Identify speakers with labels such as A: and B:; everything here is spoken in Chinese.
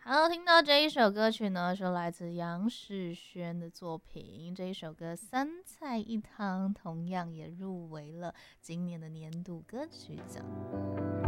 A: 好，听到这一首歌曲呢，是来自杨世轩的作品。这一首歌《三菜一汤》同样也入围了今年的年度歌曲奖。